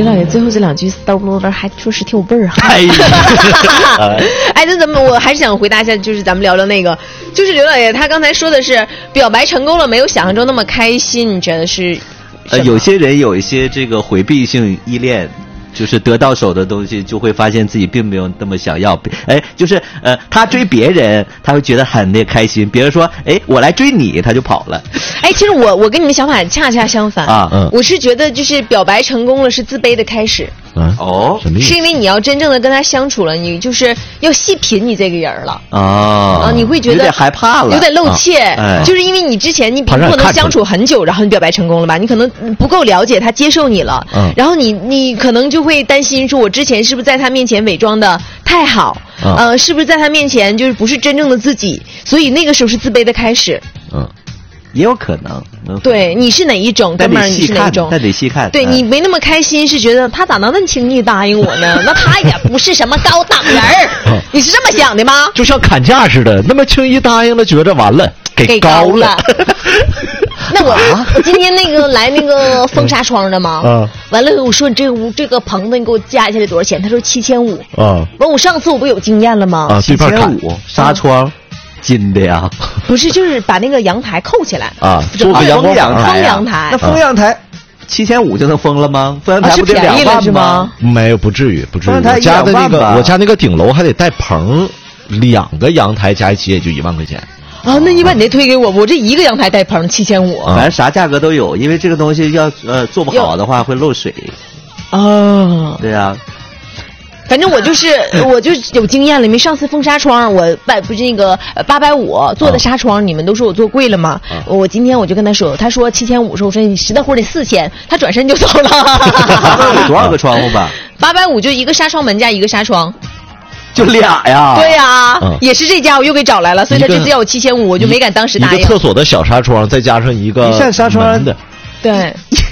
老爷最后这两句嗖不嗖还说是挺有味儿哈。哎，那咱们我还是想回答一下，就是咱们聊聊那个，就是刘老爷他刚才说的是表白成功了，没有想象中那么开心，你觉得是？ 有些人有一些这个回避性依恋。就是得到手的东西，就会发现自己并没有那么想要。就是他追别人，他会觉得很开心。别人说，我来追你，他就跑了。 其实我跟你们想法恰恰相反啊。 我是觉得就是表白成功了是自卑的开始。 哦， 什么意思？ 是因为你要真正的跟他相处了，你就是要细品你这个人了啊， 你会觉得有点害怕了， 有点露怯，就是因为你之前你不可能相处很久，然后你表白成功了吧？你可能不够了解他，接受你了，然后你可能就会担心说，我之前是不是在他面前伪装的太好，是不是在他面前就是不是真正的自己？所以那个时候是自卑的开始。 也有可能。 对，你是哪一种？哥们儿，你是哪一种？ 那得细看。 对，你没那么开心，是觉得他咋能那么轻易答应我呢？那他也不是什么高档人儿，你是这么想的吗？ 就像砍价似的，那么轻易答应了，觉着完了给高了。 那我今天那个来那个封纱窗的嘛，完了我说你这个棚子你给我加起来多少钱？他说7500。完我上次我不有经验了吗 ？7500纱窗。金的呀？ 不是，就是把那个阳台扣起来做个阳光封阳台。 那封阳台7500就能封了吗？封阳台不得2万是吗？ 没有，不至于。我家的那个顶楼还得带棚，2个阳台加一起也就1万块钱。 那你把你那推给我，我这一个阳台带棚7500。 反正啥价格都有，因为这个东西要做不好的话会漏水。对啊。 反正我就有经验了，因为上次封纱窗，我不是那个850做的纱窗，你们都说我做贵了吗？我今天我就跟他说，他说7500，我说你实在活得4000，他转身就走了。 多少个窗户吧 ？850就一个纱窗门加一个纱窗。 就俩呀？ 对呀，也是这家我又给找来了，所以他这次要我7500，我就没敢当时答应。 一个厕所的小纱窗，再加上一个一扇纱窗的， 对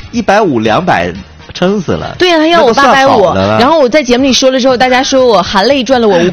，150、200。撑死了。 对呀，他要我850，然后我在节目里说了之后，大家说我含泪赚了我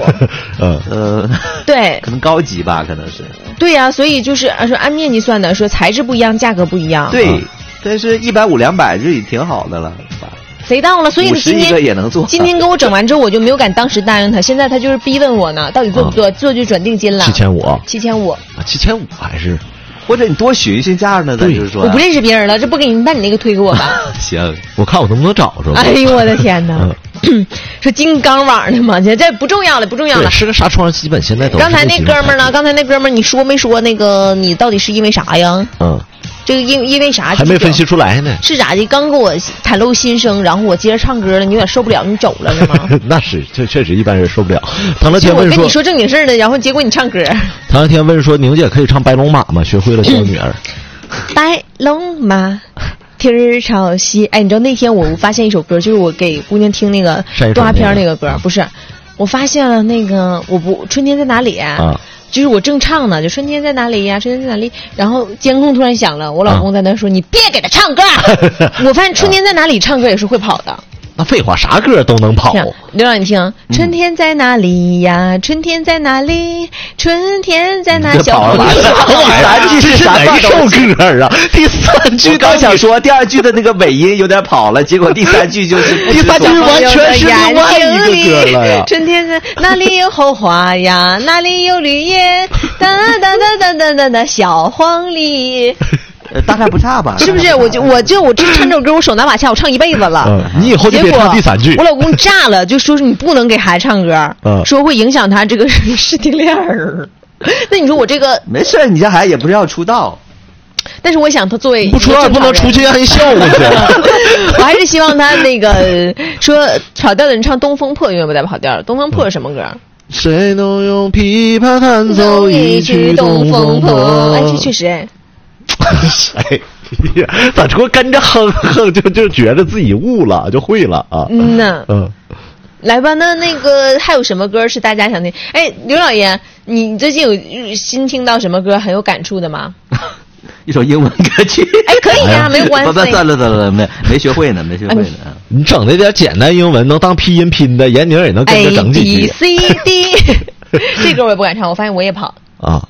550。对， 可能高级吧，可能是。 对呀，所以就是说按面积算的，说材质不一样，价格不一样。 对，但是150、200就已经挺好的了，吧？ 谁到了？所以今天也能做。 今天跟我整完之后，我就没有敢当时答应他。现在他就是逼问我呢，到底做不做？做就转定金了。7500。 7500还是？ 或者你多寻寻价呢？咱就是说， 我不认识别人了，这不给你，那你那个推给我吧。 行， 我看我能不能找着。 哎呦我的天哪！说金刚网的嘛，这不重要了，不重要了。 是个纱窗，基本现在都。 刚才那哥们儿呢？刚才那哥们儿，你说没说那个你到底是因为啥呀？这个因为啥？ 还没分析出来呢。 是咋的？刚跟我袒露心声，然后我接着唱歌了，你有点受不了，你走了是吗？ 那是，这确实一般人受不了。唐乐天问说：“ 我跟你说正经事儿的，然后结果你唱歌。” 唐乐天问说：“宁姐可以唱白龙马吗？学会了小女儿。” 白龙马，蹄儿朝西。哎，你知道那天我发现一首歌，就是我给姑娘听那个动画片那个歌，不是，我发现了那个春天在哪里啊？就是我正唱呢，就春天在哪里呀？春天在哪里？然后监控突然响了，我老公在那说：“你别给他唱歌。”我发现春天在哪里唱歌也是会跑的。 那废话，啥歌都能跑。 刘老，你听，春天在哪里呀？春天在哪里？春天在哪？小跑了。第三句是哪一首歌啊？第三句刚想说，第2句的那个尾音有点跑了，结果第3句就是第3句完全是另外一个歌了呀。 春天在哪里有红花呀？哪里有绿叶？哒哒哒哒哒哒哒，小黄鹂。 大概不差吧？ 是不是？我这唱这首歌，我手拿把掐，我唱一辈子了。 你以后就别唱第3句。 我老公炸了，就说你不能给孩子唱歌，说会影响他这个视听链儿。那你说我这个没事，你家孩子也不是要出道。 但是我想他作为不出道不能出去让人笑话去。 我还是希望他那个说跑调的人唱《东风破》，永远不带跑调。《东风破》是什么歌？ 谁能用琵琶弹奏一曲东风破？ 哎，这确实哎。 哎呀，咋说跟着哼哼就觉得自己悟了，就会了啊？ 来吧，那个还有什么歌是大家想听？哎，刘老爷，你最近有新听到什么歌很有感触的吗？ 一首英文歌曲。 哎，可以呀，没有关系。 算了，没学会呢。 你整那点简单英文能当拼音拼的，闫宁也能跟着整几句。 A B C D， 这歌我也不敢唱，我发现我也跑。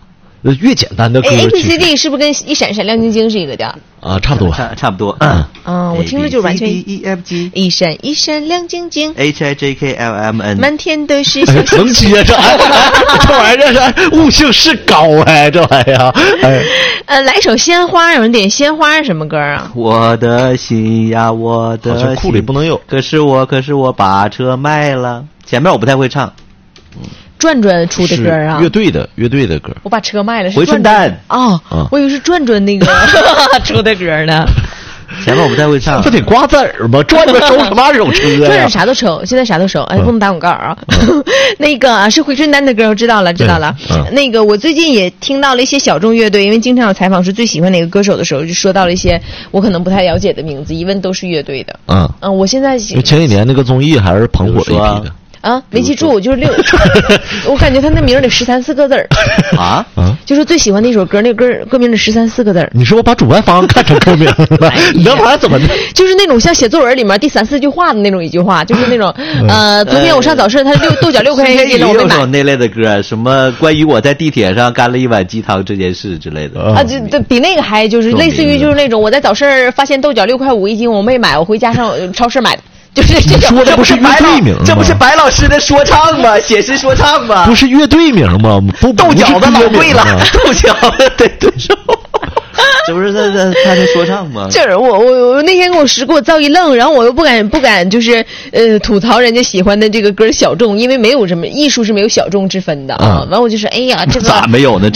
越简单的歌。 ABCD 是不是跟一闪闪亮晶晶是一个调？ 啊，差不多， 差不多。 我听着就完全。 EFG 一闪一闪亮晶晶。 HIJKLMN 满天的是小星星。能接着，这玩意儿这悟性是高哎，这玩意儿。 来一首鲜花，有人点鲜花是什么歌啊？ 我的心呀，我的心， 库里不能有。 可是我把车卖了。前面我不太会唱。 转转出的歌啊， 乐队的歌。 我把车卖了，是回春丹哦，我以为是转转那个出的歌呢。 前面我不太会唱， 不得瓜子儿吗？转转收什么二手车呀？ 转转啥都收，现在啥都收。哎，不能打广告啊。那个是回春丹的歌，我知道了。那个我最近也听到了一些小众乐队，因为经常有采访说最喜欢哪个歌手的时候，就说到了一些我可能不太了解的名字，一问都是乐队的。我现在前几年那个综艺还是捧火的一批的。 没记住，就是我感觉他那名得13、14个字儿啊， 就是最喜欢的一首歌，那歌名得13、14个字儿。 你说我把主办方看成歌名了，你那玩意儿怎么的？ 就是那种像写作文里面第3、4句话的那种一句话，就是那种昨天我上早市，他豆角6块钱一斤了，我没买。 那类的歌，什么关于我在地铁上干了一碗鸡汤这件事之类的啊，就比那个还就是类似于就是那种我在早市发现豆角6块5一斤，我没买，我回家上超市买的。就是这种， 这不是乐队名吗？ 这不是白老师的说唱吗？写诗说唱吗？ 不是乐队名吗？不， 豆角子老贵了，豆角子对对手。这不是他在说唱吗？ 就是我那天给我造一愣，然后我又不敢就是吐槽人家喜欢的这个歌小众，因为没有什么艺术是没有小众之分的啊。完我就是哎呀，这个咋没有呢？